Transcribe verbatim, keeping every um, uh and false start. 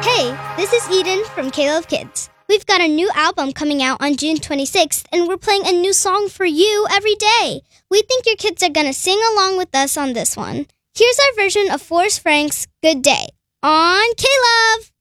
Hey, this is Eden from K-Love Kids. We've got a new album coming out on June twenty-sixth, and we're playing a new song for you every day. We think your kids are going to sing along with us on this one. Here's our version of Forrest Frank's Good Day on K-Love.